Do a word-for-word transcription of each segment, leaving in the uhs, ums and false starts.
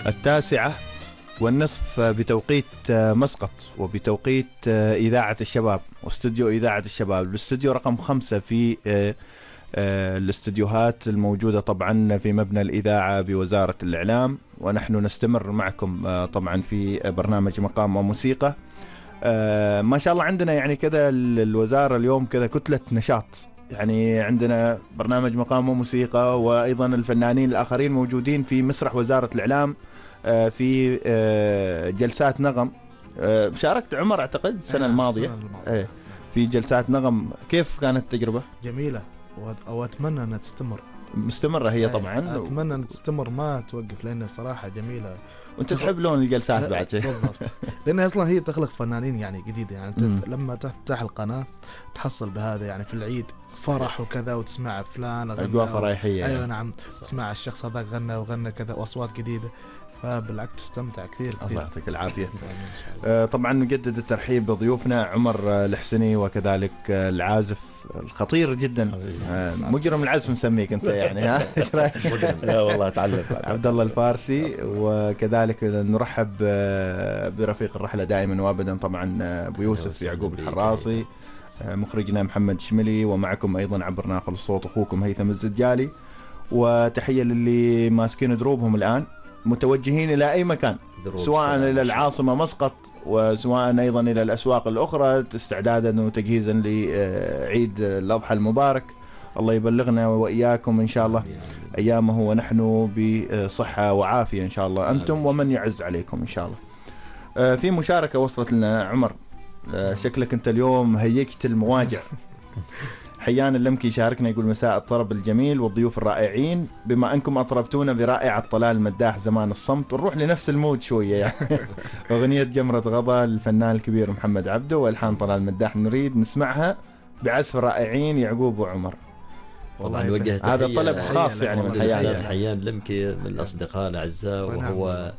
التاسعة والنصف بتوقيت مسقط وبتوقيت إذاعة الشباب واستوديو إذاعة الشباب، الاستوديو رقم خمسة في الاستديوهات الموجودة طبعا في مبنى الإذاعة بوزارة الإعلام. ونحن نستمر معكم طبعا في برنامج مقام وموسيقى. ما شاء الله عندنا يعني كذا الوزارة اليوم كذا كتلة نشاط، يعني عندنا برنامج مقام وموسيقى، وأيضا الفنانين الآخرين موجودين في مسرح وزارة الإعلام في جلسات نغم. شاركت عمر أعتقد السنة الماضية في جلسات نغم. كيف كانت التجربة؟ جميلة، وأتمنى أنها تستمر. مستمرة هي طبعا، أتمنى أن تستمر ما توقف، لأنها صراحة جميلة. وانت تحب لون الجلسات بعد شيء. بالضبط. لأنها أصلا هي تخلق فنانين يعني جديدة، يعني انت لما تفتح القناة تحصل بهذا، يعني في العيد فرح وكذا وتسمع فلان غنى، أجواء فرحية. أيوة نعم، تسمع الشخص هذا غنى وغنى كذا وأصوات جديدة، فبالعكس تستمتع كثير. الله يعطيك العافية. آه طبعا نجدد الترحيب بضيوفنا عمر الحسني وكذلك العازف الخطير جدا آه مجرم العزف مسميك انت يعني ها ايش رايك؟ لا والله تعلم. عبد الله الفارسي. وكذلك نرحب برفيق الرحلة دائما وابدا طبعا ابو يوسف يعقوب الحراسي، مخرجنا محمد شملي، ومعكم ايضا عبر ناقل الصوت اخوكم هيثم الزجالي. وتحية للي ماسكين دروبهم الان متوجهين إلى أي مكان، سواء إلى العاصمة مسقط وسواء أيضا إلى الأسواق الأخرى استعدادا وتجهيزا لعيد الأضحى المبارك. الله يبلغنا وإياكم إن شاء الله أيامه ونحن بصحة وعافية إن شاء الله، أنتم ومن يعز عليكم إن شاء الله. في مشاركة وصلت لنا عمر، شكلك أنت اليوم هيكت المواجع. حيان اللمكي يشاركنا يقول مساء الطرب الجميل والضيوف الرائعين، بما أنكم أطربتونا برائعة طلال المداح زمان الصمت، ونروح لنفس المود شوية يعني. أغنية جمرة غضا للفنان الكبير محمد عبده والحان طلال المداح نريد نسمعها بعزف الرائعين يعقوب وعمر. والله نوجه هذا طلب خاص يعني من حيان. حيان اللمكي من الأصدقاء الأعزاء، وهو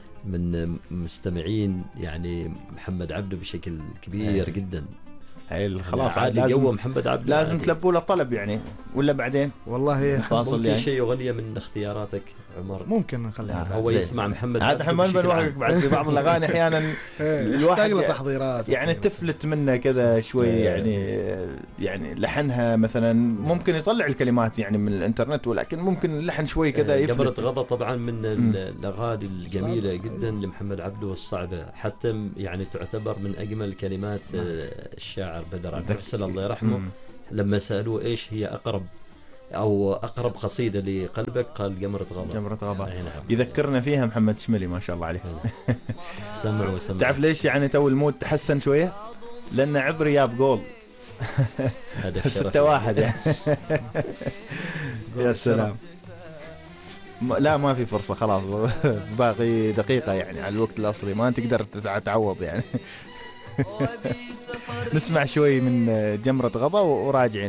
من مستمعين يعني محمد عبده بشكل كبير جدا. هاي خلاص عادي جو محمد عبد لازم تلبوا له طلب يعني ولا بعدين؟ والله ممكن يعني شيء أغنية من اختياراتك عمر ممكن نخليها هو يسمع محمد عاد حمان بنوقف بعد في بعض الأغاني أحيانا الواحد له تحضيرات يعني تفلت منه كذا شوي يعني يعني لحنها مثلا ممكن يطلع الكلمات يعني من الإنترنت، ولكن ممكن اللحن شوي كذا يفلت. جمرة غضا طبعا من الأغاني الجميلة جدا لمحمد عبده والصعبة، حتى يعني تعتبر من أجمل كلمات الشاعر بدر عبد المحسن الله يرحمه. لما سألوه إيش هي أقرب أو أقرب قصيدة لقلبك قال جمرة غضا. جمرة غضا يذكرنا فيها محمد شملي ما شاء الله عليه. سمع وسمع. تعرف ليش يعني تو المود تحسن شوية؟ لأن عبري ياب جول ستة واحد يعني. يا سلام. لا ما في فرصة خلاص، باقي دقيقة يعني على الوقت الأصلي، ما تقدر تعوض يعني. نسمع شوي من جمرة غضا وراجعين.